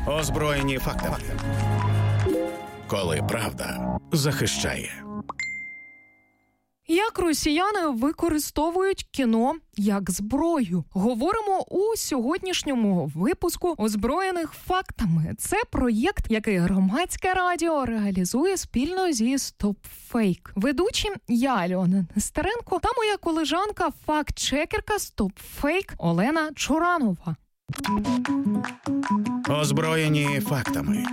Озброєні фактами. Коли правда захищає. Як росіяни використовують кіно як зброю? Говоримо у сьогоднішньому випуску «Озброєних фактами». Це проєкт, який Громадське радіо реалізує спільно зі StopFake. Ведучі я, Альона Нестеренко, та моя колежанка, факт-чекерка StopFake Олена Чуранова. Озброєні фактами.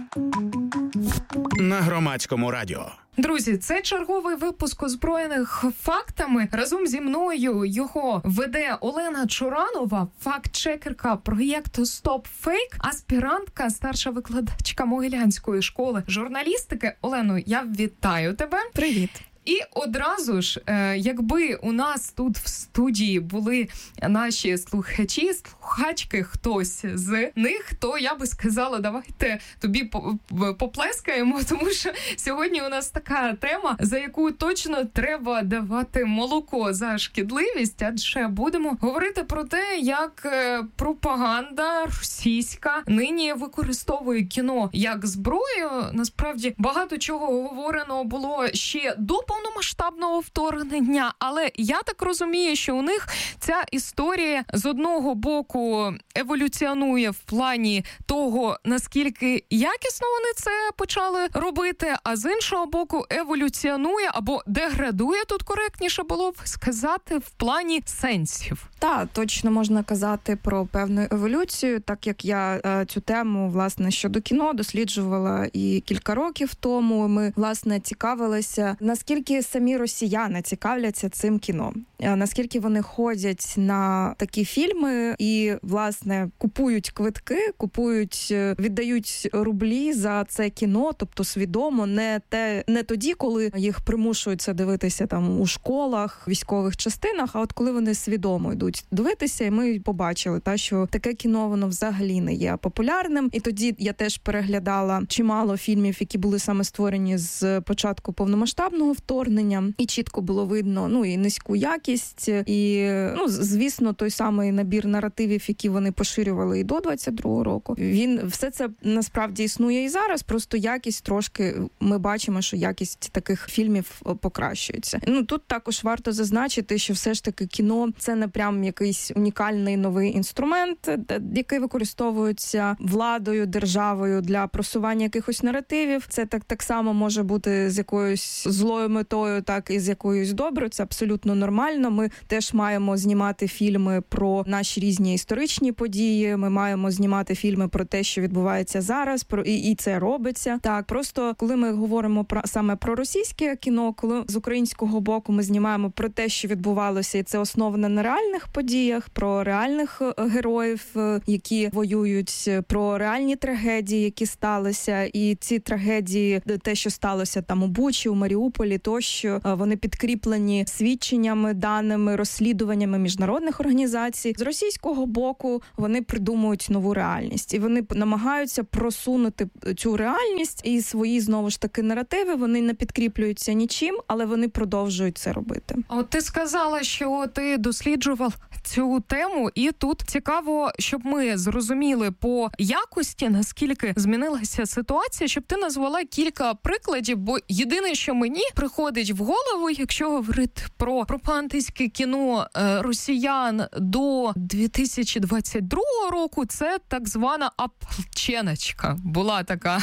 На Громадському радіо. Друзі, це черговий випуск «Озброєних фактами». Разом зі мною його веде Олена Чуранова, факт-чекерка проєкту StopFake, аспірантка, старша викладачка Могилянської школи журналістики. Олено, я вітаю тебе. Привіт. І одразу ж, якби у нас тут в студії були наші слухачі, слухачки, хтось з них, то я би сказала, давайте тобі поплескаємо, тому що сьогодні у нас така тема, за яку точно треба давати молоко за шкідливість, адже будемо говорити про те, як пропаганда російська нині використовує кіно як зброю. Насправді, багато чого говорено було ще до повномасштабного вторгнення, але я так розумію, що у них ця історія з одного боку еволюціонує в плані того, наскільки якісно вони це почали робити, а з іншого боку еволюціонує або деградує, тут коректніше було б сказати, в плані сенсів. Так, точно можна казати про певну еволюцію, так як я цю тему, власне, щодо кіно досліджувала і кілька років тому. Ми, власне, цікавилися, наскільки самі росіяни цікавляться цим кіно, наскільки вони ходять на такі фільми і, власне, купують квитки, віддають рублі за це кіно, тобто свідомо, не тоді, коли їх примушують це дивитися там у школах, військових частинах, а от коли вони свідомо йдуть дивитися, і ми побачили, що таке кіно, воно взагалі не є популярним. І тоді я теж переглядала чимало фільмів, які були саме створені з початку повномасштабного вторгнення, і чітко було видно, і низьку якість, і, звісно, той самий набір наративів, які вони поширювали і до 22-го року. Все це насправді існує і зараз, просто якість трошки, ми бачимо, що якість таких фільмів покращується. Тут також варто зазначити, що все ж таки кіно – це не прям якийсь унікальний новий інструмент, який використовується владою, державою для просування якихось наративів. Це так само може бути з якоюсь злою метою, так і з якоюсь доброю. Це абсолютно нормально. Ми теж маємо знімати фільми про наші різні історичні події. Ми маємо знімати фільми про те, що відбувається зараз, і це робиться. Так, просто коли ми говоримо саме про російське кіно, коли з українського боку ми знімаємо про те, що відбувалося, і це основано на реальних подіях, про реальних героїв, які воюють, про реальні трагедії, які сталися, і ці трагедії, те, що сталося там у Бучі, у Маріуполі, тощо, вони підкріплені свідченнями, даними, розслідуваннями міжнародних організацій. З російського боку вони придумують нову реальність, і вони намагаються просунути цю реальність, і свої, знову ж таки, наративи, вони не підкріплюються нічим, але вони продовжують це робити. От ти сказала, що ти досліджував цю тему, і тут цікаво, щоб ми зрозуміли по якості, наскільки змінилася ситуація, щоб ти назвала кілька прикладів, бо єдине, що мені приходить в голову, якщо говорити про пропагандистське кіно росіян до 2022 року, це так звана ополченочка. Була така,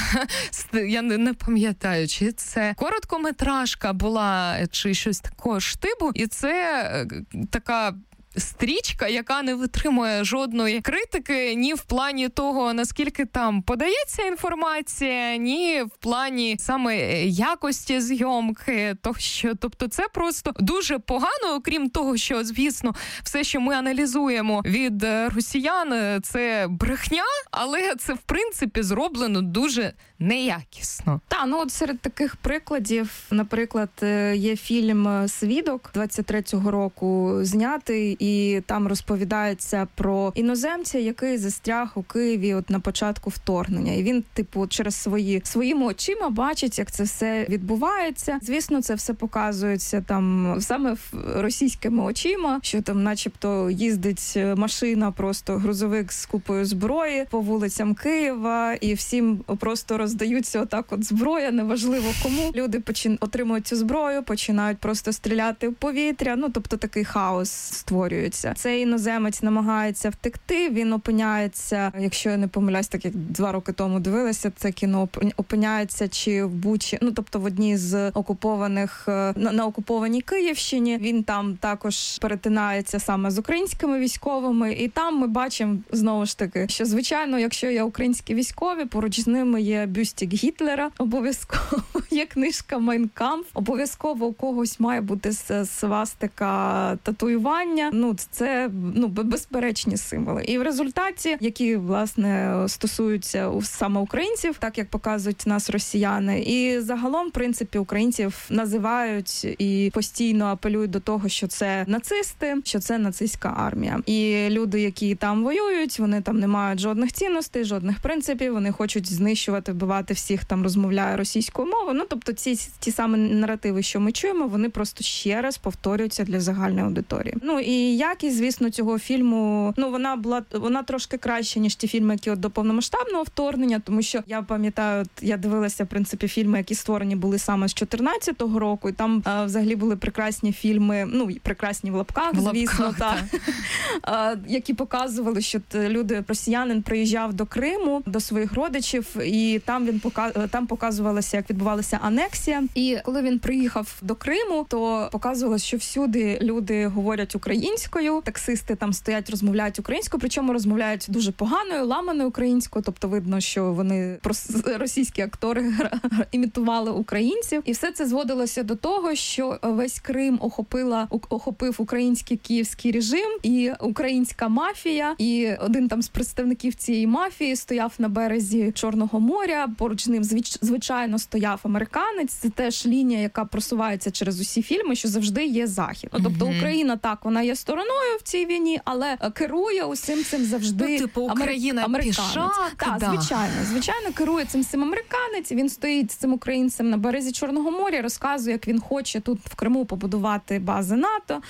я не пам'ятаю, чи це короткометражка була, чи щось такого штибу, і це така стрічка, яка не витримує жодної критики ні в плані того, наскільки там подається інформація, ні в плані саме якості зйомки, тощо. Тобто це просто дуже погано, окрім того, що, звісно, все, що ми аналізуємо від росіян, це брехня, але це, в принципі, зроблено дуже неякісно. От серед таких прикладів, наприклад, є фільм «Свідок» 23-го року знятий, і там розповідається про іноземця, який застряг у Києві от на початку вторгнення. І він, типу, через своїми очима бачить, як це все відбувається. Звісно, це все показується там саме російськими очима, що там начебто їздить машина, просто грузовик з купою зброї по вулицям Києва, і всім просто роздаються отак от зброя, неважливо кому. Люди отримують цю зброю, починають просто стріляти в повітря, ну, тобто такий хаос створюється. Цей іноземець намагається втекти, він опиняється, якщо я не помиляюсь, так як 2 роки тому дивилася це кіно, опиняється чи в Бучі, ну, тобто в одній з окупованих, на окупованій Київщині. Він там також перетинається саме з українськими військовими, і там ми бачимо, знову ж таки, що, звичайно, якщо є українські військові, поруч з ними є бюстик Гітлера, обов'язково є книжка «Майн кампф», обов'язково у когось має бути свастика, татуювання. Ну, це безперечні символи. І в результаті, які, власне, стосуються саме українців, так як показують нас росіяни, і загалом, в принципі, українців називають і постійно апелюють до того, що це нацисти, що це нацистська армія. І люди, які там воюють, вони там не мають жодних цінностей, жодних принципів, вони хочуть знищувати, вбивати всіх, там розмовляє російською мовою. Ну, тобто ті самі наративи, що ми чуємо, вони просто ще раз повторюються для загальної аудиторії. Ну, і якість, звісно, цього фільму, ну, вона трошки краще, ніж ті фільми, які от до повномасштабного вторгнення, тому що я пам'ятаю, я дивилася, в принципі, фільми, які створені були саме з 14-го року, і там взагалі були прекрасні фільми, ну, прекрасні в лапках, звісно, які показували, що росіянин приїжджав до Криму, до своїх родичів, і там показувалося, як відбувалася анексія. І коли він приїхав до Криму, то показувалося, що всюди люди говорять українською, таксисти там стоять, розмовляють українською, причому розмовляють дуже поганою, ламаною українською, тобто видно, що вони російські актори імітували українців. І все це зводилося до того, що весь Крим охопив український київський режим і українська мафія, і один там з представників цієї мафії стояв на березі Чорного моря, поруч з ним, звичайно, стояв американець. Це теж лінія, яка просувається через усі фільми, що завжди є Захід. Тобто Україна, так, вона є стороною в цій війні, але керує усім цим завжди американець. Так, звичайно, керує цим всім американець, він стоїть з цим українцем на березі Чорного моря, розказує, як він хоче тут в Криму побудувати бази НАТО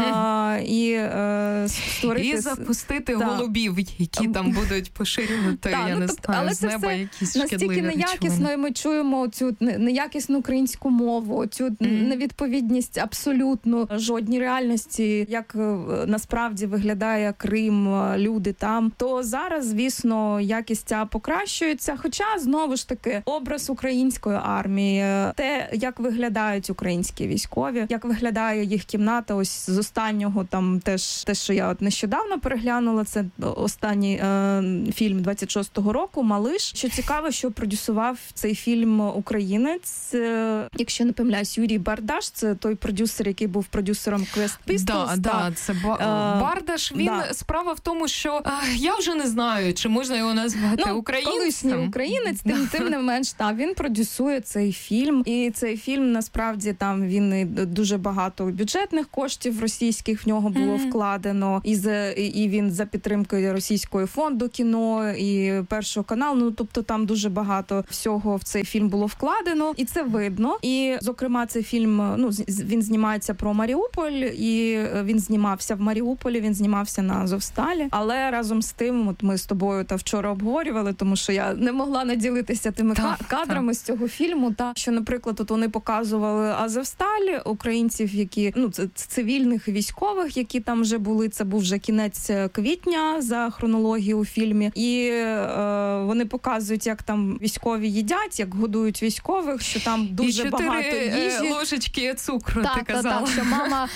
і створити... І запустити голубів, які там будуть поширювати, я не знаю, з неба якісь шкідливі настільки неякісно, і ми чуємо цю неякісну українську мову, цю невідповідність абсолютно жодній реальності, як насправді виглядає Крим, люди там, то зараз, звісно, якість ця покращується, хоча, знову ж таки, образ української армії, те, як виглядають українські військові, як виглядає їх кімната, ось з останнього там теж те, що я от нещодавно переглянула, це останній фільм 26-го року «Малиш». Що цікаво, що продюсував цей фільм українець, якщо не помиляюсь, Юрій Бардаш, це той продюсер, який був продюсером Quest Pistols. Це Бардаш. Він справа в тому, що я вже не знаю, чи можна його назвати українцем. Колишній українець, тим не менш, він продюсує цей фільм. І цей фільм, насправді, там він дуже багато бюджетних коштів російських в нього було вкладено. І він за підтримкою російського фонду кіно і Першого каналу. Ну, тобто там дуже багато всього в цей фільм було вкладено. І це видно. І, зокрема, цей фільм, він знімається про Маріуполь, і він знімався в Маріуполі, він знімався на Азовсталі. Але разом з тим, от ми з тобою вчора обговорювали, тому що я не могла наділитися тими кадрами з цього фільму, що, наприклад, тут вони показували Азовсталь, українців, які, цивільних військових, які там вже були, це був вже кінець квітня за хронологією у фільмі, і вони показують, як там військові їдять, як годують військових, що там дуже багато їжі. 4 ложечки цукру, ти казала. Що мама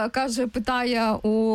питає у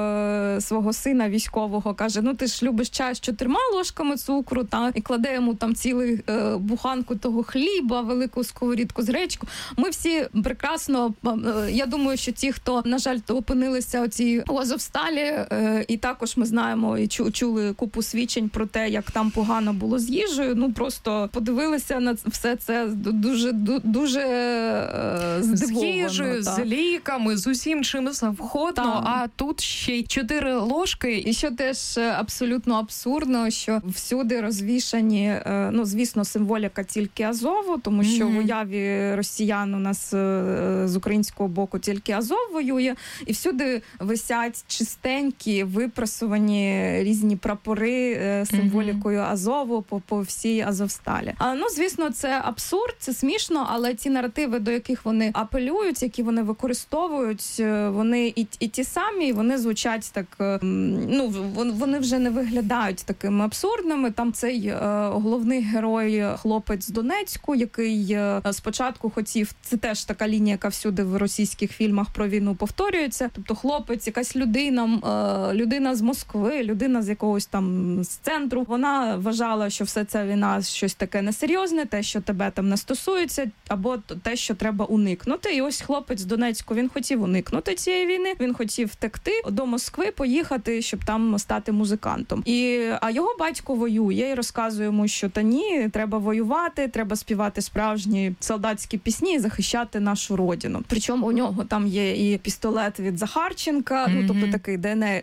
свого сина військового, каже, ти ж любиш чай з 4 ложками цукру, і кладе йому там цілу буханку того хліба, велику сковорідку з гречку. Ми всі прекрасно, я думаю, що ті, хто, на жаль, опинилися у Азовсталі, і також ми знаємо і чули купу свідчень про те, як там погано було з їжею, просто подивилися на все це дуже здивовано. З їжею, з ліками, з усім чим завгодно. смачно, а тут ще й 4 ложки. І що теж абсолютно абсурдно, що всюди розвішані, ну, звісно, символіка тільки Азову, тому що в уяві росіян у нас з українського боку тільки Азов воює, і всюди висять чистенькі, випрасувані різні прапори символікою Азову по всій Азовсталі. Ну, звісно, це абсурд, це смішно, але ті наративи, до яких вони апелюють, які вони використовують, вони і ті самі, вони звучать так, ну, вони вже не виглядають такими абсурдними. Там цей головний герой, хлопець з Донецьку, який спочатку хотів, це теж така лінія, яка всюди в російських фільмах про війну повторюється, тобто хлопець, якась людина з Москви, людина з якогось там з центру, вона вважала, що все це війна щось таке несерйозне, те, що тебе там не стосується, або те, що треба уникнути. І ось хлопець з Донецьку, він хотів уникнути цієї війни, він хотів втекти до Москви, поїхати, щоб там стати музикантом. А його батько воює і розказує йому, що та ні, треба воювати, треба співати справжні солдатські пісні і захищати нашу родину. Причому у нього там є і пістолет від Захарченка, ну, тобто такий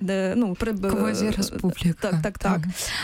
Квазі-республіка. Так.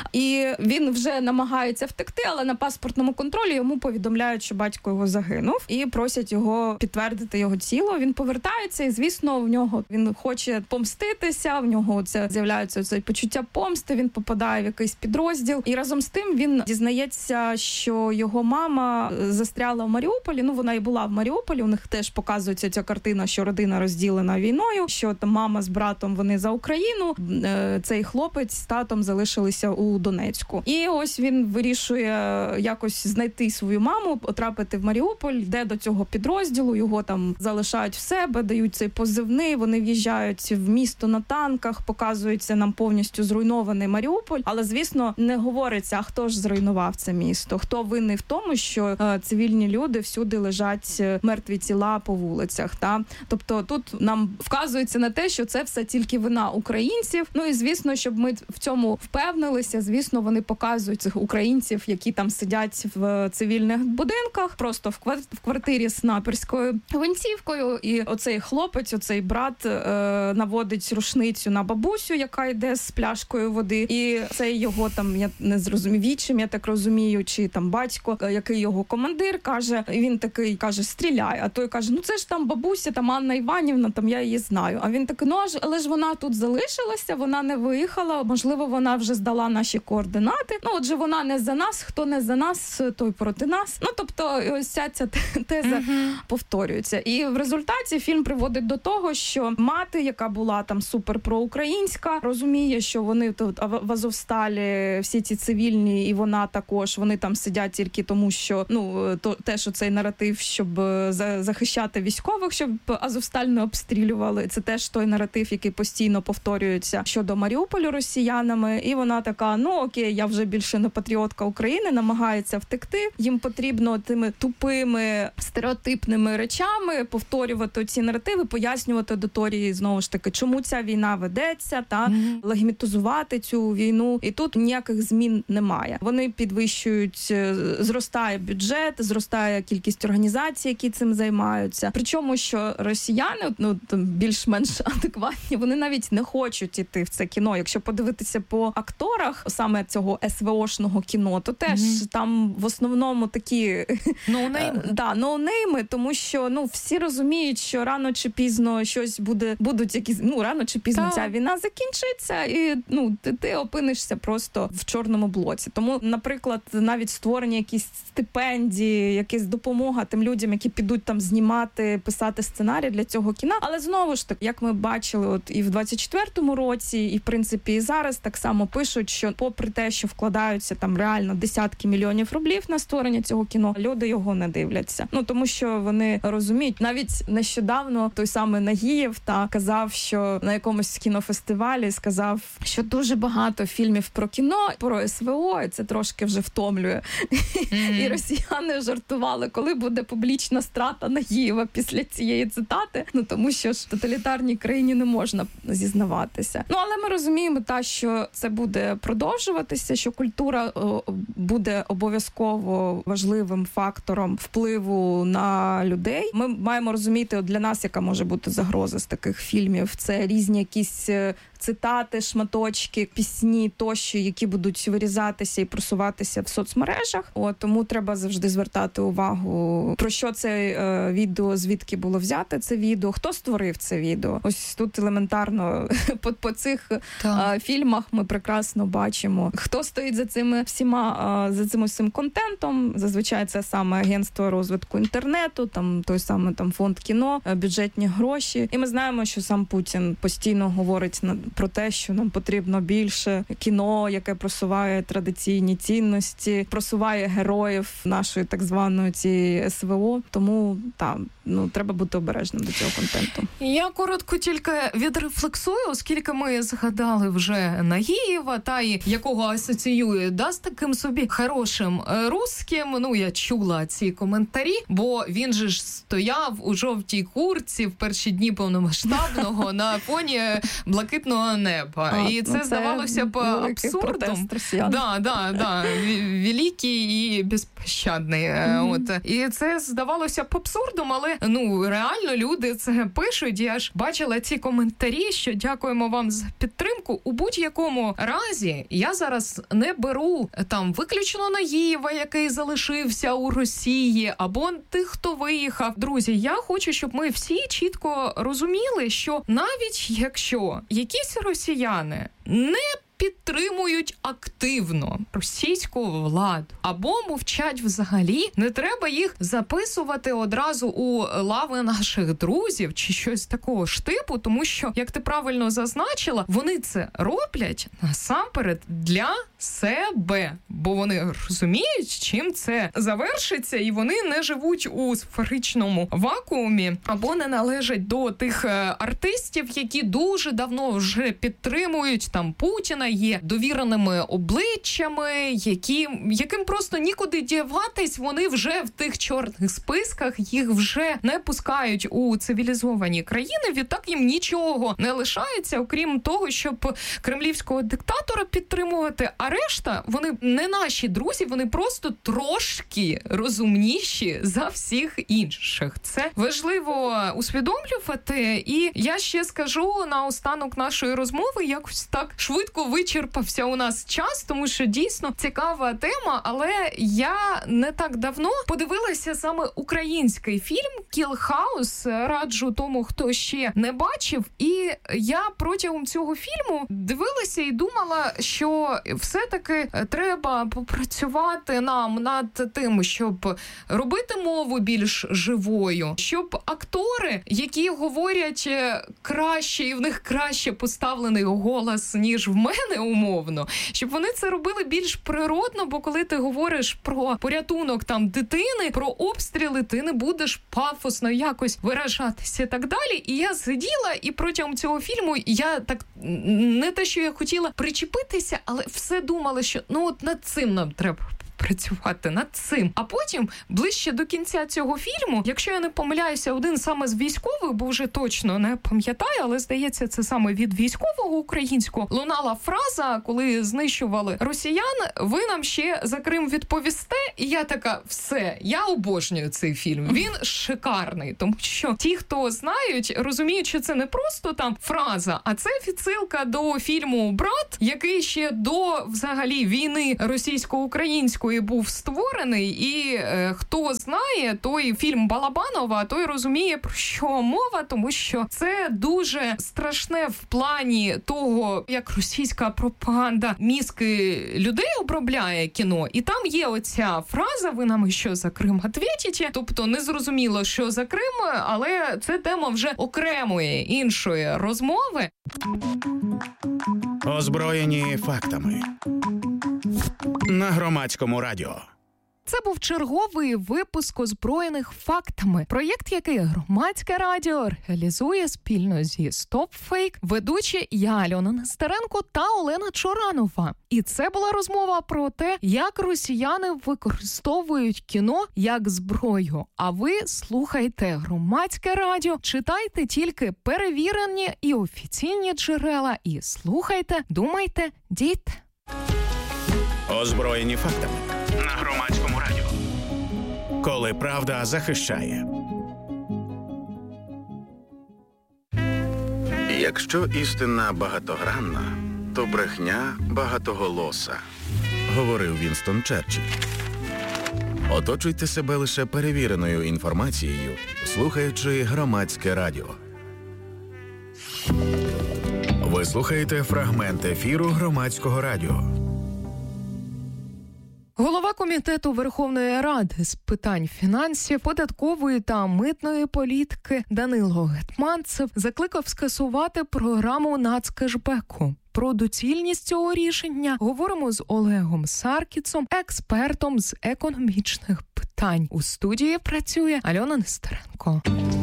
І він вже намагається втекти, але на паспортному контролі йому повідомляють, що батько його загинув, і просять його підтвердити його тіло. Він повертається, і, звісно, в нього він хоче помститися, в нього з'являється це почуття помсти, він попадає в якийсь підрозділ. І разом з тим він дізнається, що його мама застряла в Маріуполі. Ну, вона і була в Маріуполі, у них теж показується ця картина, що родина розділена війною, що там мама з братом, вони за Україну, цей хлопець з татом залишилися у Донецьку. І ось він вирішує якось знайти свою маму, потрапити в Маріуполь, йде до цього підрозділу, його там залишають в себе, дають цей позивний, вони в'їжджають в місто на танках, показується нам повністю зруйнований Маріуполь, але, звісно, не говориться, а хто ж зруйнував це місто, хто винний в тому, що цивільні люди всюди лежать мертві тіла по вулицях. Та? Тобто тут нам вказується на те, що це все тільки вина українців. Ну і, звісно, щоб ми в цьому впевнилися, звісно, вони показують цих українців, які там сидять в цивільних будинках, просто в квартирі з снайперською гвинтівкою, і оцей хлопець, оцей брат наводить рушницю на бабусю, яка йде з пляшкою води, і цей його там, я не зрозумів, вічим, я так розумію, чи там батько, який його командир, каже, і він такий каже, стріляй, а той каже, ну це ж там бабуся, там Анна Іванівна, там я її знаю. А він такий, ну але ж вона тут залишилася, вона не виїхала, можливо, вона вже здала наші координати. Ну, отже, вона не за нас, хто не за нас, той проти нас. Ну, тобто, ось ця теза повторюється. І в результаті фільм приводить до того, що мати, яка була там супер проукраїнська, розуміє, що вони тут в Азовсталі всі ці цивільні, і вона також, вони там сидять тільки тому, що, ну, теж оцей наратив, щоб захищати військових, щоб Азовсталь не обстрілювали. Це теж той наратив, який постійно повторюється щодо Маріуполю росіянами. І вона така, ну окей, я вже більше не патріотка України, намагається втекти. Їм потрібно тими тупими, стереотипними речами повторювати ці наративи, пояснювати аудиторії, знову ж таки, чому ця війна ведеться, та легітимізувати цю війну. І тут ніяких змін немає. Вони підвищують, зростає бюджет, зростає кількість організацій, які цим займаються. Причому, що росіяни, ну, більш-менш адекватні, вони навіть не хочуть іти в це кіно. Якщо подивитися по акторах саме цього СВОшного кіно, то теж там в основному такі ноунейми, тому що, ну, всі розуміють, що рано чи пізно щось будуть якісь, ну, рано чи пізно ця війна закінчиться, і, ну, ти опинишся просто в чорному блоці. Тому, наприклад, навіть створення якісь стипендії, якась допомога тим людям, які підуть там знімати, писати сценарій для цього кіна. Але знову ж таки, як ми бачили, от і в 24-му році, і в принципі і зараз так само пишуть, що попри те, що вкладаються там реально десятки мільйонів рублів на створення цього кіно, люди його не дивляться. Ну, тому що вони розуміють. Навіть нещодавно той самий Нагієв казав, що на якомусь кінофестивалі сказав, що дуже багато фільмів про кіно, про СВО, і це трошки вже втомлює. І росіяни жартували, коли буде публічна страта Нагієва після цієї цитати. Ну, тому що ж в тоталітарній країні не можна зізнаватися. Ну, але ми розуміємо, що це буде продовжуватися, що культура буде обов'язково важливим фактором впливу на людей. Ми маємо розуміти, для нас, яка може бути загроза з таких фільмів. Це різні якісь цитати, шматочки, пісні тощо, які будуть вирізатися і просуватися в соцмережах. Тому треба завжди звертати увагу, про що це відео, звідки було взяте це відео, хто створив це відео. Ось тут елементарно по цих фільмах ми прекрасно бачимо, хто стоїть за цими всім контентом. Зазвичай це саме агентство розвитку інтернету, там той самий фонд кіно, бюджетні гроші. І ми знаємо, що сам Путін постійно говорить про те, що нам потрібно більше кіно, яке просуває традиційні цінності, просуває героїв нашої так званої цієї СВО. Тому треба бути обережним до цього контенту. Я коротко тільки відрефлексую, оскільки ми згадали вже Нагієва, якого асоціює з таким собі хорошим русским. Я чула ці коментарі, бо він же ж стояв у жовтій куртці в перші дні повномасштабного на фоні блакитного неба. І це здавалося б абсурдом. Великий і безпощадний. І це здавалося б абсурдом, але реально люди це пишуть. Я ж бачила ці коментарі, що дякуємо вам за підтримку. У будь-якому разі я зараз не беру виключно Нагієва, який залишився у Росії, або тих, хто виїхав. Друзі, я хочу, щоб ми всі чітко розуміли, що навіть якщо якісь росіяни не підтримують активно російську владу або мовчать взагалі, не треба їх записувати одразу у лави наших друзів чи щось такого ж типу, тому що, як ти правильно зазначила, вони це роблять насамперед для себе, бо вони розуміють, чим це завершиться, і вони не живуть у сферичному вакуумі або не належать до тих артистів, які дуже давно вже підтримують Путіна, є довіреними обличчями, яким просто нікуди діватись, вони вже в тих чорних списках, їх вже не пускають у цивілізовані країни, відтак їм нічого не лишається, окрім того, щоб кремлівського диктатора підтримувати, а решта, вони не наші друзі, вони просто трошки розумніші за всіх інших. Це важливо усвідомлювати, і я ще скажу наостанок нашої розмови, якось так швидко вичерпався у нас час, тому що дійсно цікава тема, але я не так давно подивилася саме український фільм «Kill House», раджу тому, хто ще не бачив, і я протягом цього фільму дивилася і думала, що все-таки треба попрацювати нам над тим, щоб робити мову більш живою, щоб актори, які говорять краще і в них краще поставлений голос, ніж в мене умовно, щоб вони це робили більш природно, бо коли ти говориш про порятунок дитини, про обстріли, ти не будеш пафосно якось виражатися і так далі. І я сиділа, і протягом цього фільму я так, не те, що я хотіла причепитися, але все думала, що над цим нам треба працювати, над цим. А потім, ближче до кінця цього фільму, якщо я не помиляюся, один саме з військових, бо вже точно не пам'ятаю, але здається, це саме від військового українського, лунала фраза, коли знищували росіян, ви нам ще за Крим відповісте, і я така, все, я обожнюю цей фільм. Він шикарний, тому що ті, хто знають, розуміють, що це не просто фраза, а це відсилка до фільму «Брат», який ще до, взагалі, війни російсько-української був створений, і хто знає, той фільм Балабанова, той розуміє, про що мова, тому що це дуже страшне в плані того, як російська пропаганда мізки людей обробляє кіно, і там є оця фраза «ви нам що за Крим ответите?», тобто не зрозуміло, що за Крим, але це тема вже окремої, іншої розмови. Озброєні фактами. На Громадському радіо. Це був черговий випуск «Озброєних фактами», проєкт, який Громадське радіо реалізує спільно зі StopFake, ведучі я, Альона Нестеренко та Олена Чоранова. І це була розмова про те, як росіяни використовують кіно як зброю. А ви слухайте Громадське радіо, читайте тільки перевірені і офіційні джерела і слухайте, думайте, дійте. Озброєні фактами. На Громадському радіо. Коли правда захищає. Якщо істина багатогранна, то брехня багатоголоса, говорив Вінстон Черчилль. Оточуйте себе лише перевіреною інформацією, слухаючи Громадське радіо. Ви слухаєте фрагмент ефіру Громадського радіо. Голова Комітету Верховної Ради з питань фінансів, податкової та митної політики Данило Гетманцев закликав скасувати програму нацкешбеку. Про доцільність цього рішення говоримо з Олегом Саркісом, експертом з економічних питань. У студії працює Альона Нестеренко.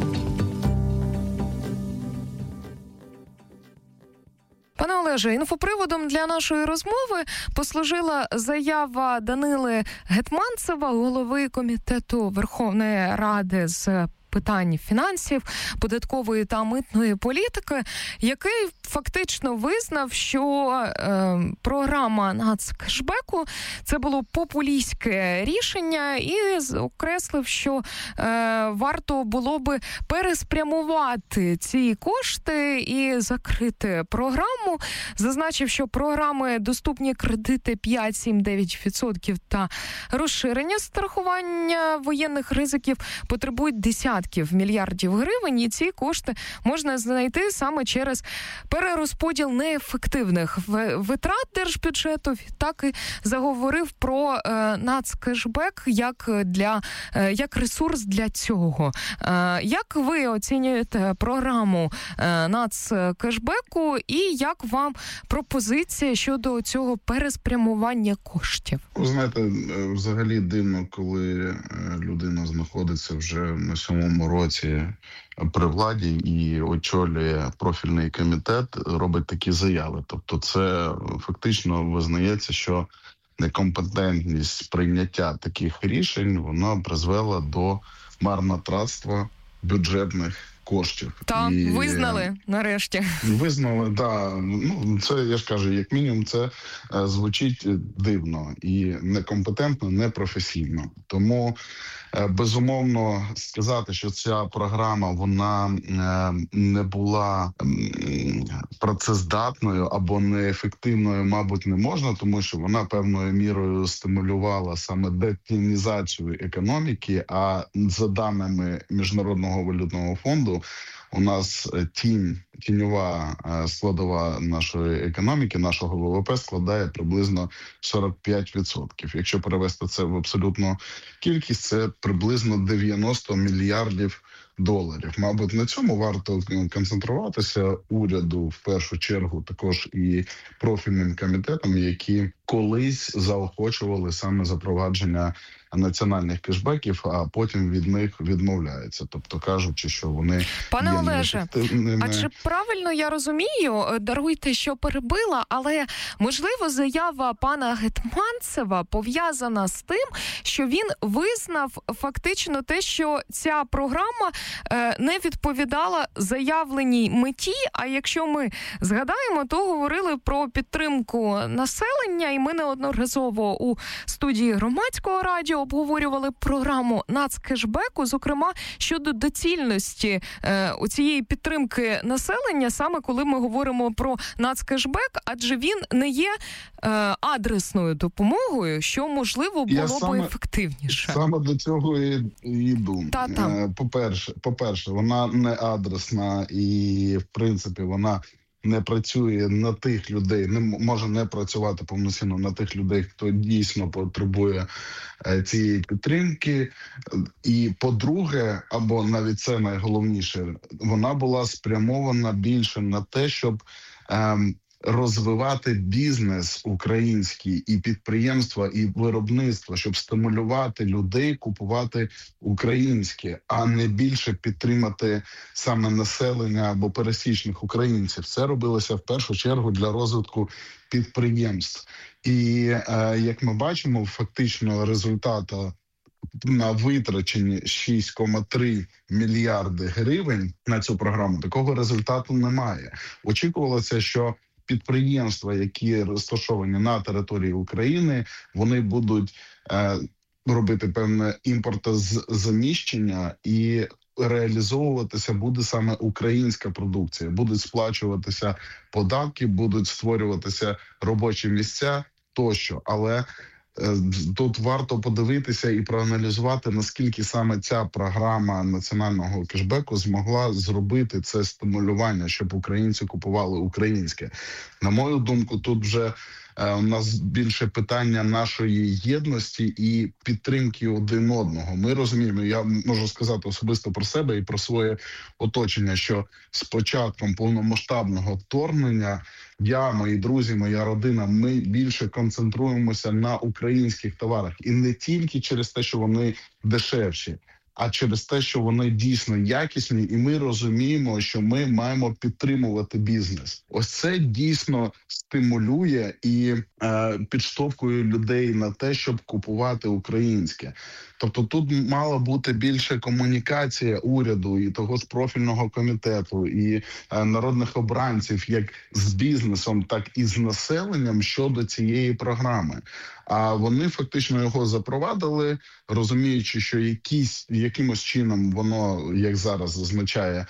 Пане Олеже, інфоприводом для нашої розмови послужила заява Данили Гетманцева, голови Комітету Верховної Ради з питань фінансів, податкової та митної політики, який фактично визнав, що програма нацкешбеку – це було популістське рішення і окреслив, що варто було би переспрямувати ці кошти і закрити програму. Зазначив, що програми «Доступні кредити 5-7-9% та розширення страхування воєнних ризиків» потребують десятків мільярдів гривень, і ці кошти можна знайти саме через перерозподіл неефективних витрат держбюджету. Так і заговорив про нацкешбек як ресурс для цього. Як ви оцінюєте програму нацкешбеку і як вам пропозиція щодо цього переспрямування коштів? Ви знаєте, взагалі дивно, коли людина знаходиться вже на 7-му році при владі і очолює профільний комітет, робить такі заяви. Тобто це фактично визнається, що некомпетентність прийняття таких рішень, вона призвела до марнотратства бюджетних коштів. Так, визнали нарешті. Визнали, да. Ну, це, я ж кажу, як мінімум, це звучить дивно і некомпетентно, непрофесійно. Тому, безумовно, сказати, що ця програма, вона не була працездатною або неефективною, мабуть, не можна, тому що вона певною мірою стимулювала саме детінізацію економіки, а за даними Міжнародного валютного фонду, у нас тіньова складова нашої економіки, нашого ВВП складає приблизно 45%. Якщо перевести це в абсолютну кількість, це приблизно 90 мільярдів доларів. Мабуть, на цьому варто концентруватися уряду, в першу чергу, також і профільним комітетам, які колись заохочували саме запровадження національних кешбеків, а потім від них відмовляються. Тобто кажучи, що вони Пане Олеже, а чи правильно я розумію, даруйте, що перебила, але, можливо, заява пана Гетманцева пов'язана з тим, що він визнав фактично те, що ця програма не відповідала заявленій меті, а якщо ми згадаємо, то говорили про підтримку населення, і ми неодноразово у студії Громадського радіо обговорювали програму нацкешбеку, зокрема, щодо доцільності у цієї підтримки населення, саме коли ми говоримо про нацкешбек, адже він не є адресною допомогою, що, можливо, було б ефективніше. Саме до цього і йду. По-перше, вона не адресна і, в принципі, вона не працює на тих людей, не може не працювати повноцінно на тих людей, хто дійсно потребує цієї підтримки. І по-друге, або навіть це найголовніше, вона була спрямована більше на те, щоб розвивати бізнес український і підприємства, і виробництво, щоб стимулювати людей купувати українське, а не більше підтримати саме населення або пересічних українців. Це робилося в першу чергу для розвитку підприємств. І, як ми бачимо, фактично результату на витрачені 6,3 мільярди гривень на цю програму, такого результату немає. Очікувалося, що підприємства, які розташовані на території України, вони будуть робити певне імпортозаміщення і реалізовуватися буде саме українська продукція. Будуть сплачуватися податки, будуть створюватися робочі місця тощо. Але тут варто подивитися і проаналізувати, наскільки саме ця програма національного кешбеку змогла зробити це стимулювання, щоб українці купували українське. На мою думку, тут вже у нас більше питання нашої єдності і підтримки один одного. Ми розуміємо, я можу сказати особисто про себе і про своє оточення, що з початком повномасштабного вторгнення я, мої друзі, моя родина, ми більше концентруємося на українських товарах. І не тільки через те, що вони дешевші, а через те, що вони дійсно якісні, і ми розуміємо, що ми маємо підтримувати бізнес. Ось це дійсно стимулює і підштовхує людей на те, щоб купувати українське. Тобто тут мала бути більше комунікація уряду і того ж профільного комітету, і народних обранців як з бізнесом, так і з населенням щодо цієї програми. А вони фактично його запровадили, розуміючи, що якимось чином воно, як зараз зазначає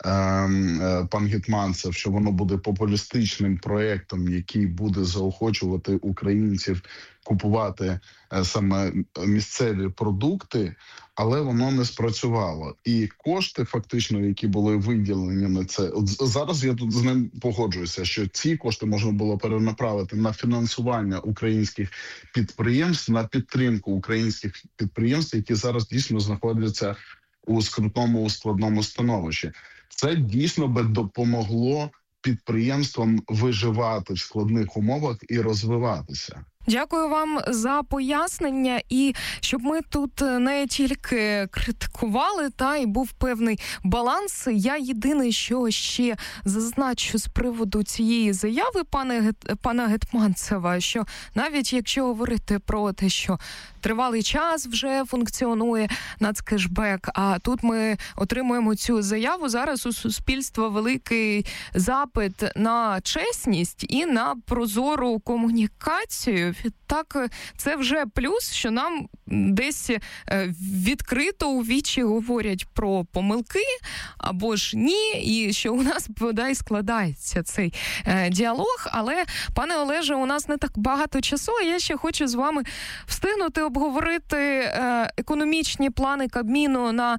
пан Гетманцев, що воно буде популістичним проєктом, який буде заохочувати українців купувати саме місцеві продукти, але воно не спрацювало. І кошти, фактично, які були виділені на це, зараз я тут з ним погоджуюся, що ці кошти можна було перенаправити на фінансування українських підприємств, на підтримку українських підприємств, які зараз дійсно знаходяться у скрутному, складному становищі. Це дійсно би допомогло підприємствам виживати в складних умовах і розвиватися. Дякую вам за пояснення, і щоб ми тут не тільки критикували, та й був певний баланс. Я єдине, що ще зазначу з приводу цієї заяви пана Гетманцева, що навіть якщо говорити про те, що тривалий час вже функціонує нацкешбек, а тут ми отримуємо цю заяву, зараз у суспільства великий запит на чесність і на прозору комунікацію. Так, це вже плюс, що нам десь відкрито у вічі говорять про помилки або ж ні, і що у нас, бодай, складається цей діалог. Але, пане Олеже, у нас не так багато часу, а я ще хочу з вами встигнути обговорити економічні плани Кабміну на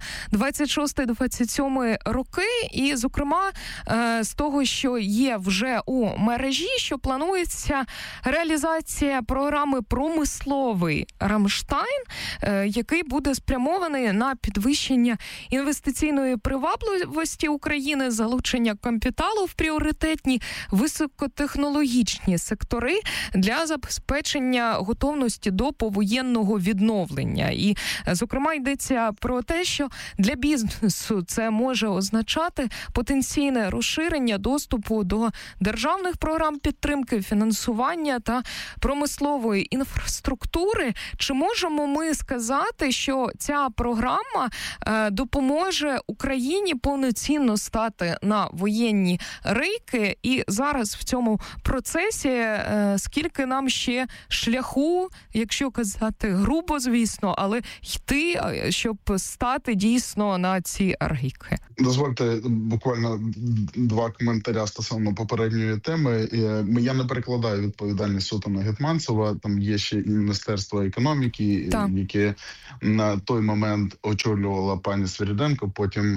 26-27 роки. І, зокрема, з того, що є вже у мережі, що планується реалізація програми «Промисловий Рамштайн», який буде спрямований на підвищення інвестиційної привабливості України, залучення капіталу в пріоритетні високотехнологічні сектори для забезпечення готовності до повоєнного відновлення. І, зокрема, йдеться про те, що для бізнесу це може означати потенційне розширення доступу до державних програм підтримки, фінансування та промислової інфраструктури. Чи можемо ми сказати, що ця програма допоможе Україні повноцінно стати на воєнні рейки? І зараз в цьому процесі скільки нам ще шляху, якщо казати грубо, звісно, але йти, щоб стати дійсно на ці рейки? Дозвольте буквально два коментаря стосовно попередньої теми. Я не перекладаю відповідальність суто на Гетманцева. Там є ще і Міністерство економіки, яке на той момент очолювала пані Свириденко, потім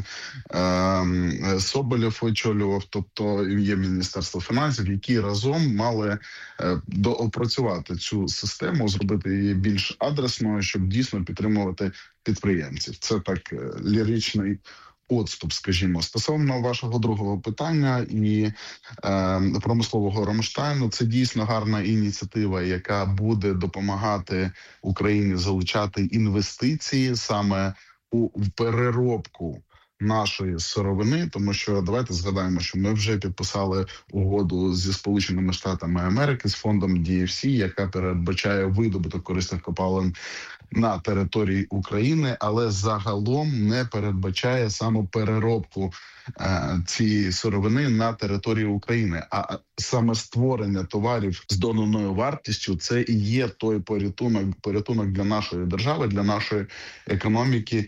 Соболєв очолював, тобто є Міністерство фінансів, які разом мали доопрацювати цю систему, зробити її більш адресною, щоб дійсно підтримувати підприємців. Це так ліричний отступ, скажімо. Стосовно вашого другого питання і промислового Рамштайну, це дійсно гарна ініціатива, яка буде допомагати Україні залучати інвестиції саме у переробку нашої сировини, тому що давайте згадаємо, що ми вже підписали угоду зі Сполученими Штатами Америки з фондом DFC, яка передбачає видобуток корисних копалин на території України, але загалом не передбачає самопереробку цієї сировини на території України. А саме створення товарів з доданою вартістю – це і є той порятунок для нашої держави, для нашої економіки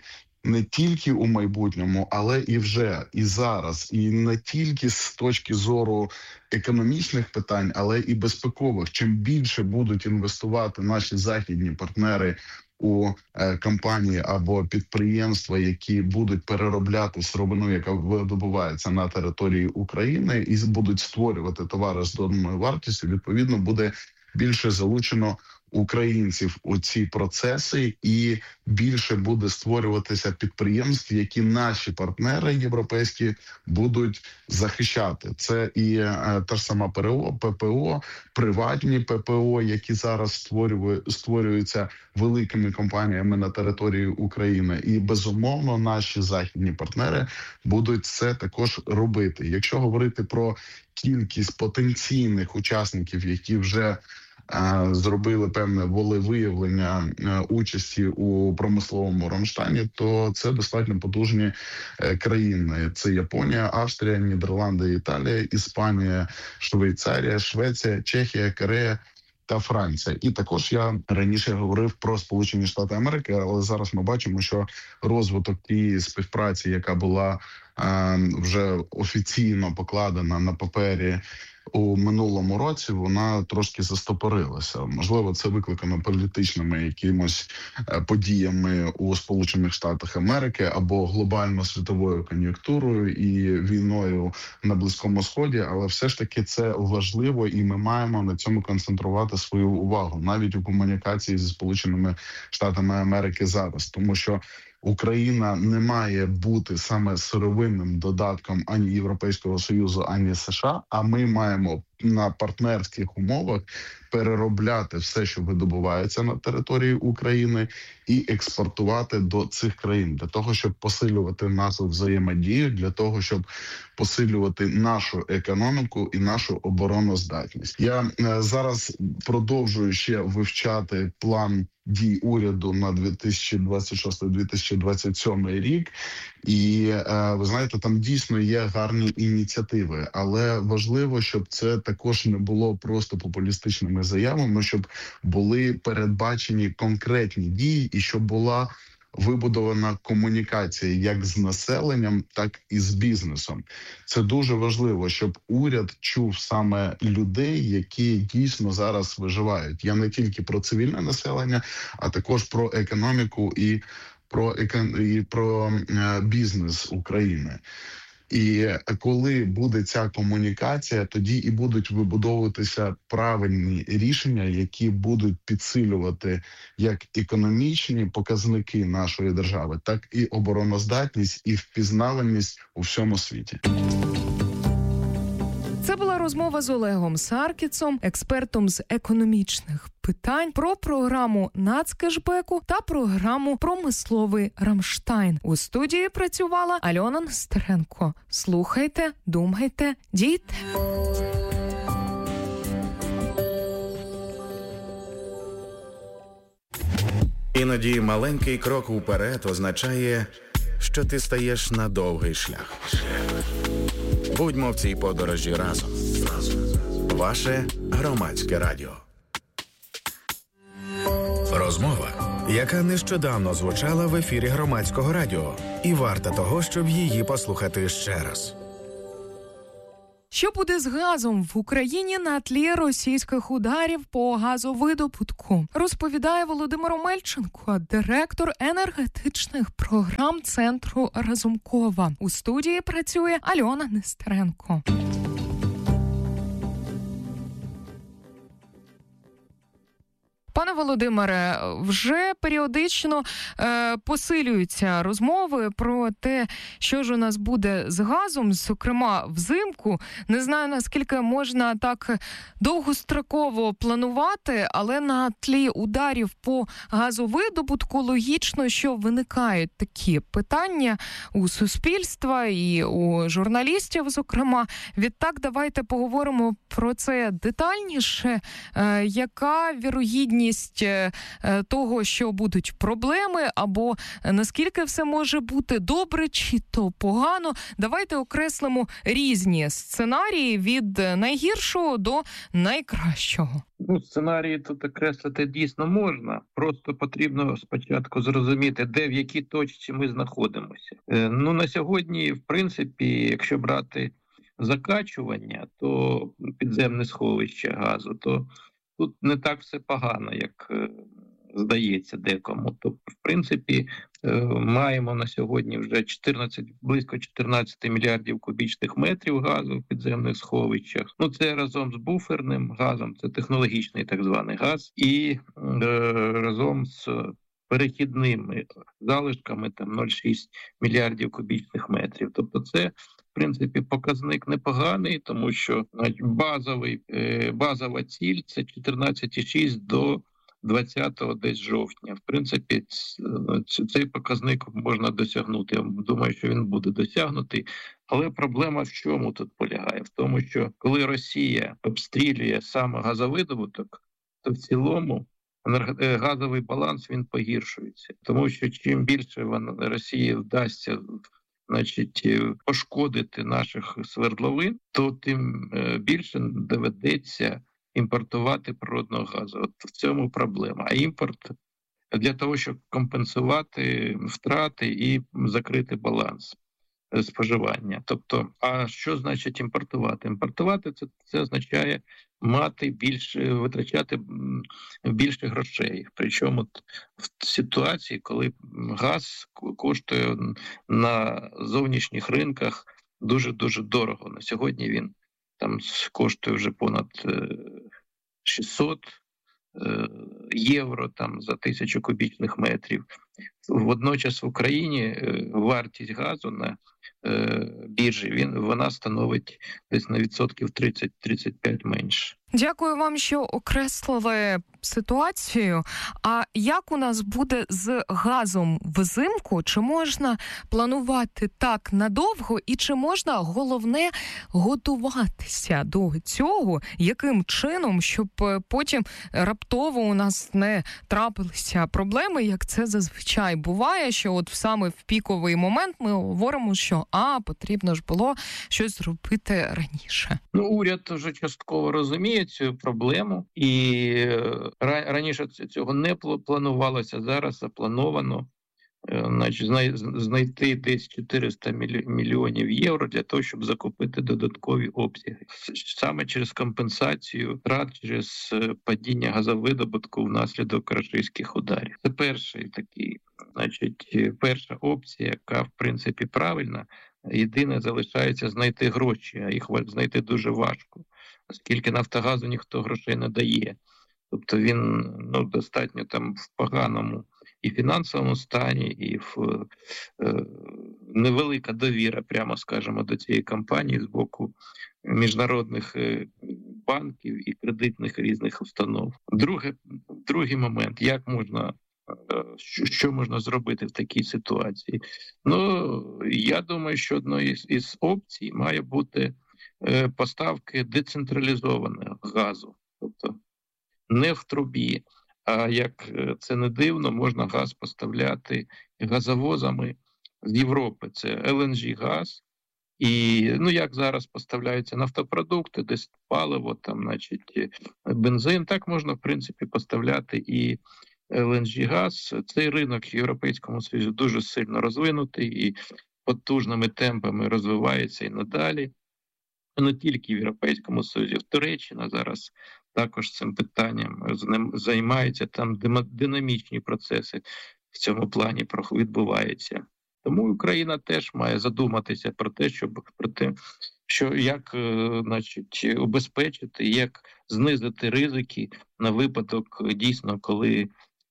не тільки у майбутньому, але і вже, і зараз. І не тільки з точки зору економічних питань, але і безпекових. Чим більше будуть інвестувати наші західні партнери у компанії або підприємства, які будуть переробляти сировину, яка видобувається на території України, і будуть створювати товари з доданою вартістю, відповідно, буде більше залучено українців у ці процеси, і більше буде створюватися підприємств, які наші партнери європейські будуть захищати. Це і та ж сама ППО, приватні ППО, які зараз створюються великими компаніями на території України. І, безумовно, наші західні партнери будуть це також робити. Якщо говорити про кількість потенційних учасників, які вже зробили певне волевиявлення участі у промисловому Рамштайні, то це достатньо потужні країни. Це Японія, Австрія, Нідерланди, Італія, Іспанія, Швейцарія, Швеція, Чехія, Корея та Франція. І також я раніше говорив про Сполучені Штати Америки, але зараз ми бачимо, що розвиток тієї співпраці, яка була вже офіційно покладена на папері у минулому році, вона трошки застопорилася. Можливо, це викликано політичними якимось подіями у Сполучених Штатах Америки або глобально-світовою кон'юнктурою і війною на Близькому Сході, але все ж таки це важливо, і ми маємо на цьому концентрувати свою увагу, навіть у комунікації зі Сполученими Штатами Америки зараз, тому що Україна не має бути саме сировинним додатком ані Європейського Союзу, ані США, а ми маємо на партнерських умовах переробляти все, що видобувається на території України, і експортувати до цих країн для того, щоб посилювати нашу взаємодію, для того, щоб посилювати нашу економіку і нашу обороноздатність. Я зараз продовжую ще вивчати план дій уряду на 2026-2027 рік. І ви знаєте, там дійсно є гарні ініціативи, але важливо, щоб це також не було просто популістичними заявами, щоб були передбачені конкретні дії і щоб була вибудована комунікація як з населенням, так і з бізнесом. Це дуже важливо, щоб уряд чув саме людей, які дійсно зараз виживають. Я не тільки про цивільне населення, а також про економіку і про бізнес України. І коли буде ця комунікація, тоді і будуть вибудовуватися правильні рішення, які будуть підсилювати як економічні показники нашої держави, так і обороноздатність і впізнаваність у всьому світі. Це була розмова з Олегом Саркісом, експертом з економічних питань, про програму нацкешбеку та програму «Промисловий Рамштайн». У студії працювала Альона Нестеренко. Слухайте, думайте, дійте. Іноді маленький крок уперед означає, що ти стаєш на довгий шлях. Будьмо в цій подорожі разом. Ваше Громадське радіо. Розмова, яка нещодавно звучала в ефірі Громадського радіо, і варта того, щоб її послухати ще раз. Що буде з газом в Україні на тлі російських ударів по газовидобутку? Розповідає Володимир Омельченко, директор енергетичних програм Центру Разумкова. У студії працює Альона Нестеренко. Пане Володимире, вже періодично посилюються розмови про те, що ж у нас буде з газом, зокрема взимку. Не знаю, наскільки можна так довгостроково планувати, але на тлі ударів по газовидобутку логічно, що виникають такі питання у суспільства і у журналістів, зокрема. Відтак, давайте поговоримо про це детальніше. Яка вірогідність ймовірність того, що будуть проблеми, або наскільки все може бути добре чи то погано. Давайте окреслимо різні сценарії від найгіршого до найкращого. Сценарії тут окреслити дійсно можна. Просто потрібно спочатку зрозуміти, де, в якій точці ми знаходимося. На сьогодні, в принципі, якщо брати закачування, то підземне сховище газу, то тут не так все погано, як здається декому. Тобто, в принципі, маємо на сьогодні вже близько 14 мільярдів кубічних метрів газу в підземних сховищах. Це разом з буферним газом, це технологічний так званий газ, і разом з перехідними залишками 0,6 мільярдів кубічних метрів. Тобто це, в принципі, показник непоганий, тому що базова ціль – це 14,6 до 20-го десь жовтня. В принципі, цей показник можна досягнути. Я думаю, що він буде досягнутий. Але проблема в чому тут полягає? В тому, що коли Росія обстрілює саме газовидобуток, то в цілому газовий баланс він погіршується. Тому що чим більше Росії вдасться пошкодити наших свердловин, то тим більше доведеться імпортувати природного газу. От в цьому проблема. А імпорт для того, щоб компенсувати втрати і закрити баланс споживання. Тобто, а що значить імпортувати? Імпортувати це означає витрачати більше грошей. Причому в ситуації, коли газ коштує на зовнішніх ринках дуже-дуже дорого. На сьогодні він коштує вже понад 600 євро за 1000 кубічних метрів. Водночас в Україні вартість газу на біржі вона становить десь на відсотків 30-35 менше. Дякую вам, що окреслили ситуацію. А як у нас буде з газом взимку? Чи можна планувати так надовго? І чи можна, головне, готуватися до цього? Яким чином, щоб потім раптово у нас не трапилися проблеми, як це зазвичай буває, що от саме в піковий момент ми говоримо, що потрібно ж було щось зробити раніше. Уряд вже частково розуміє цю проблему, і раніше цього не планувалося, зараз заплановано знайти десь 400 мільйонів євро для того, щоб закупити додаткові обсяги. Саме через компенсацію втрат через падіння газовидобутку внаслідок рашистських ударів. Це перша опція, яка, в принципі, правильна. Єдине, залишається знайти гроші, а їх знайти дуже важко, оскільки Нафтогазу ніхто грошей не дає. Тобто він достатньо в поганому і фінансовому стані, і невелика довіра, прямо скажемо, до цієї компанії з боку міжнародних банків і кредитних різних установ. Другий момент, що можна зробити в такій ситуації? Я думаю, що одною із опцій має бути поставки децентралізованого газу. Тобто не в трубі, а, як це не дивно, можна газ поставляти газовозами з Європи. Це LNG-газ. І, як зараз поставляються нафтопродукти, десь паливо, бензин, так можна, в принципі, поставляти і LNG-газ. Цей ринок в Європейському Союзі дуже сильно розвинутий і потужними темпами розвивається і надалі. Не тільки в Європейському Союзі, в Туреччина зараз також цим питанням займається, там динамічні процеси в цьому плані відбуваються. Тому Україна теж має задуматися про те, що як убезпечити, як знизити ризики на випадок дійсно, коли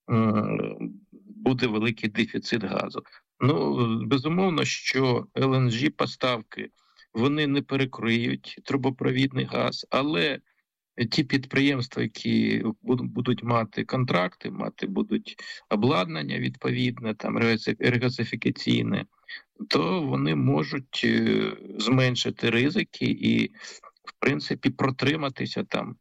буде великий дефіцит газу. Безумовно, що LNG-поставки, вони не перекриють трубопровідний газ, але ті підприємства, які будуть мати контракти, будуть обладнання відповідне, регазифікаційне, то вони можуть зменшити ризики і, в принципі, протриматися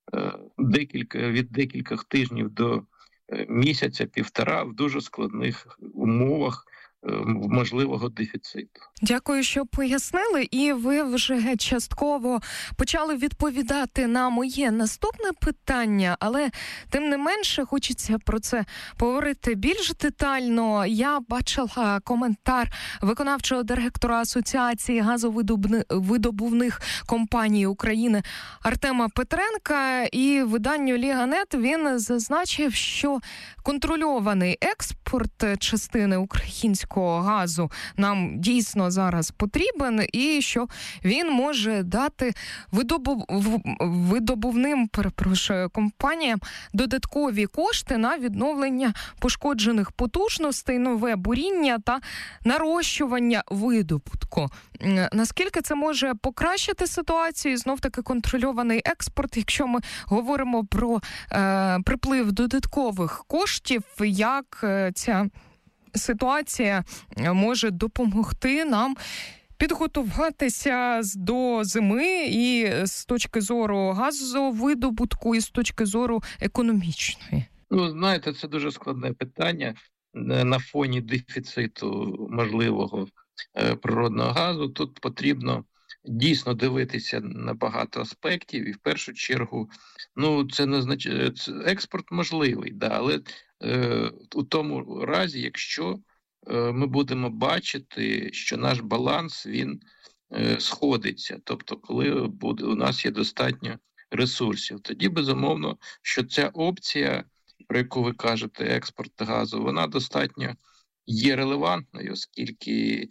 від декількох тижнів до місяця-півтора в дуже складних умовах можливого дефіциту. Дякую, що пояснили. І ви вже частково почали відповідати на моє наступне питання, але тим не менше хочеться про це поговорити більш детально. Я бачила коментар виконавчого директора Асоціації газовидобувних компаній України Артема Петренка, і виданню Ліга.нет він зазначив, що контрольований експорт частини українського газу нам дійсно зараз потрібен, і що він може дати видобувним компаніям додаткові кошти на відновлення пошкоджених потужностей, нове буріння та нарощування видобутку. Наскільки це може покращити ситуацію? Знов-таки контрольований експорт, якщо ми говоримо про приплив додаткових коштів, як ця ситуація може допомогти нам підготуватися до зими і з точки зору газовидобутку, і з точки зору економічної? Ну, знаєте, це дуже складне питання на фоні дефіциту можливого природного газу. Тут потрібно дійсно дивитися на багато аспектів, і в першу чергу, це не означає, експорт можливий, але у тому разі, якщо ми будемо бачити, що наш баланс, він сходиться, тобто коли у нас є достатньо ресурсів, тоді, безумовно, що ця опція, про яку ви кажете, експорт газу, вона достатньо є релевантною, оскільки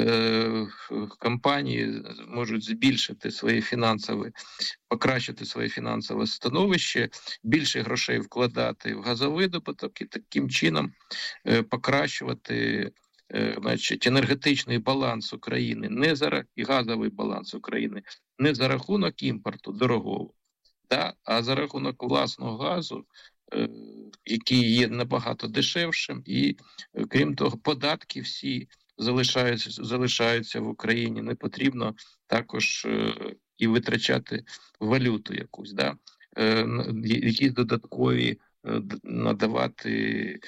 компанії можуть покращити своє фінансове становище, більше грошей вкладати в газовидобуток і таким чином покращувати енергетичний баланс України, і газовий баланс України не за рахунок імпорту дорогого, а за рахунок власного газу, який є набагато дешевшим, і, крім того, податки всі залишаються в Україні. Не потрібно також і витрачати валюту якусь, якісь додаткові надавати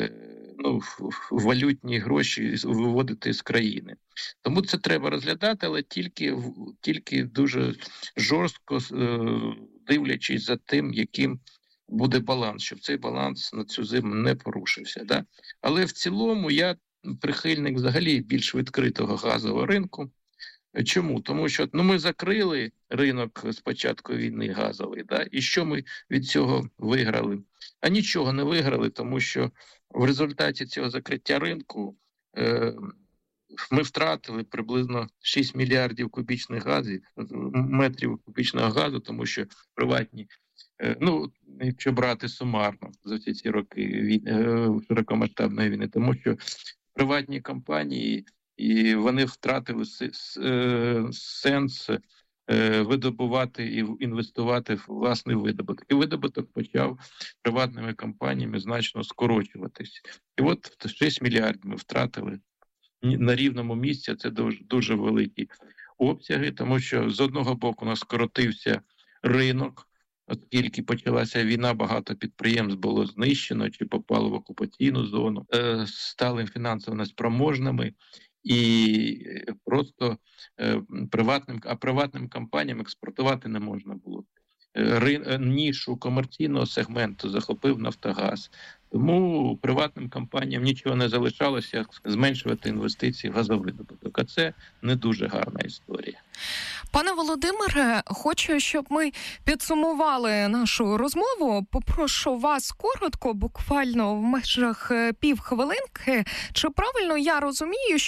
валютні гроші, виводити з країни. Тому це треба розглядати, але тільки дуже жорстко дивлячись за тим, яким буде баланс, щоб цей баланс на цю зиму не порушився. Але в цілому я прихильник взагалі більш відкритого газового ринку. Чому? Тому що ми закрили ринок з початку війни газовий, і що ми від цього виграли? А нічого не виграли, тому що в результаті цього закриття ринку ми втратили приблизно 6 мільярдів метрів кубічного газу, тому що приватні, якщо брати сумарно за всі ці роки широкомасштабної війни, тому що приватні компанії, і вони втратили сенс видобувати і інвестувати в власний видобуток. І видобуток почав приватними компаніями значно скорочуватись. І от 6 мільярдів ми втратили на рівному місці. Це дуже великі обсяги, тому що з одного боку у нас скоротився ринок, оскільки почалася війна, багато підприємств було знищено чи попало в окупаційну зону, стали фінансово неспроможними, і просто приватним компаніям експортувати не можна було. Нішу комерційного сегменту захопив Нафтогаз. Тому приватним компаніям нічого не залишалося, як зменшувати інвестиції в газовидобуток. А це не дуже гарна історія. Пане Володимире, хочу, щоб ми підсумували нашу розмову. Попрошу вас коротко, буквально в межах півхвилинки. Чи правильно я розумію,